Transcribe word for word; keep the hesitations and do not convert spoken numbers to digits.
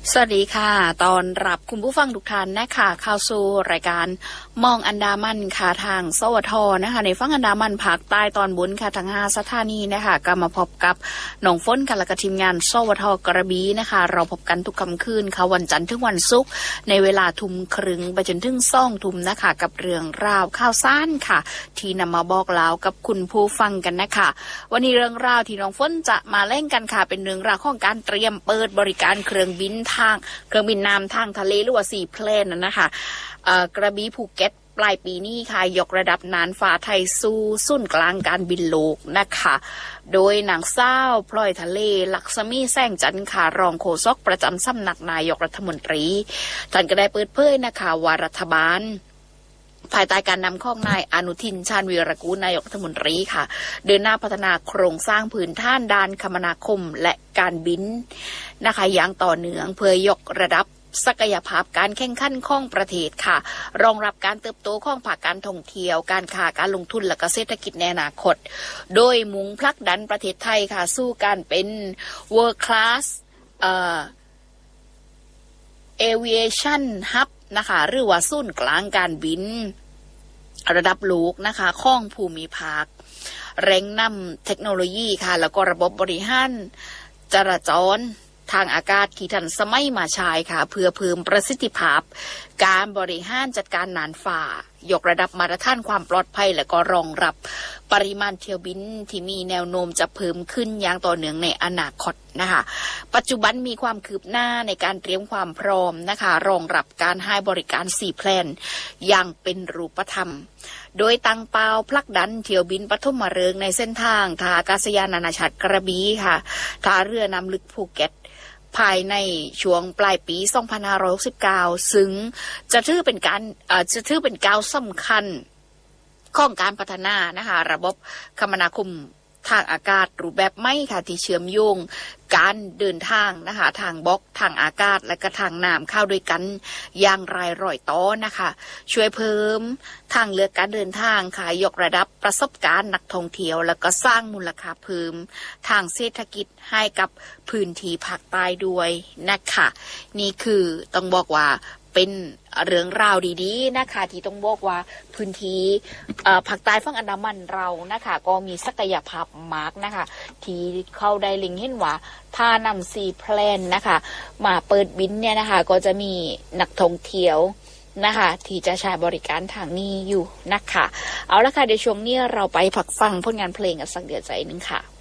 สวัสดีค่ะตอนรับคุณผู้ฟังทุกท่านนะคะเข้าสู่รายการมองอันดามันค่ะทางสวทนะคะในฝั่งอันดามันภาคใต้ตอนบนค่ะทั้งห้าสถานีนะคะก็มาพบกับน้องฝนกันและก็ทีมงานสวทกระบี่นะคะเราพบกันทุกค่ำคืนค่ะวันจันทร์ถึงวันศุกร์ในเวลาทุ่มครึ่งไปจนถึงสองทุ่มนะคะกับเรื่องราวข่าวสารค่ะที่นำมาบอกเล่ากับคุณผู้ฟังกันนะคะวันนี้เรื่องราวที่น้องฝนจะมาเล่นกันค่ะเป็นเรื่องราวของการเตรียมเปิดบริการเครื่องบินทางเครื่องบินน้ำทางทะเลหรือว่าซีเพลนนั่นนะคะกระบี่ภูเก็ตปลายปีนี้ค่ะยกระดับน่านฟ้าไทยสู่ศูนย์กลางการบินโลกนะคะโดยนางสาวพลอยทะเลลักษมีแสงจันทร์ค่ะรองโฆษกประจำสำนักนายกรัฐมนตรีท่านก็ได้เปิดเผยนะคะว่ารัฐบาลภายใต้การนำของนายอนุทินชาญวีรกูลนายกรัฐมนตรีค่ะเดินหน้าพัฒนาโครงสร้างพื้นฐานด้านคมนาคมและการบินนะคะอย่างต่อเนื่องเพื่อยกระดับศักยภาพการแข่งขันของประเทศค่ะรองรับการเติบโตของภาคการท่องเที่ยวการค้าการลงทุนและก็เศรษฐกิจในอนาคตโดยมุ่งผลักดันประเทศไทยค่ะสู่การเป็น World Class เอ่อ Aviation Hub นะคะหรือว่าศูนย์กลางการบินระดับโลกนะคะของภูมิภาคเร่งนำเทคโนโลยีค่ะแล้วก็ระบบบริหารจราจรทางอากาศที่ทันสมัยมาใช้ค่ะเพื่อเพิ่มประสิทธิภาพการบริหารจัดการน่านฟ้ายกระดับมาตรฐานความปลอดภัยและก็รองรับปริมาณเที่ยวบินที่มีแนวโน้มจะเพิ่มขึ้นอย่างต่อเนื่องในอนาคตนะคะปัจจุบันมีความคืบหน้าในการเตรียมความพร้อมนะคะรองรับการให้บริการซีแพลนอย่างเป็นรูปธรรมโดยตั้งเป้าผลักดันเที่ยวบินปฐมฤกษ์ในเส้นทางท่าอากาศยานนานาชาติกระบี่ค่ะท่าเรือน้ำลึกภูเก็ตภายในช่วงปลายปีสองพันห้าร้อยหกสิบเก้าซึ่งจะถือเป็นการเอ่อจะถือเป็นก้าวสำคัญของการพัฒนานะคะระบบคมนาคมทางอากาศรูปแบบใหม่ค่ะที่เชื่อมโยงการเดินทางนะคะทางบกทางอากาศและก็ทางน้ำเข้าด้วยกันอย่างรายร่อยต่อนะคะช่วยเพิ่มทางเลือกการเดินทางค่ะยกระดับประสบการณ์นักท่องเที่ยวแล้วก็สร้างมูลค่าเพิ่มทางเศรษฐกิจให้กับพื้นที่ภาคใต้ด้วยนะคะนี่คือต้องบอกว่าเป็นเรื่องราวดีๆนะคะที่ต้องบอกว่าพื้นที่ภาคใต้ฝั่งอันดามันเรานะคะก็มีศักยภาพมากนะคะที่เข้าได้เล็งเห็นว่าถ้านำซีแพลนนะคะมาเปิดบินเนี่ยนะคะก็จะมีนักท่องเที่ยวนะคะที่จะใช้บริการทางนี้อยู่นะคะเอาละค่ะเดี๋ยวช่วงนี้เราไปพักฟังผลงานเพลงกันสักเดี๋ยวใจนึงค่ะ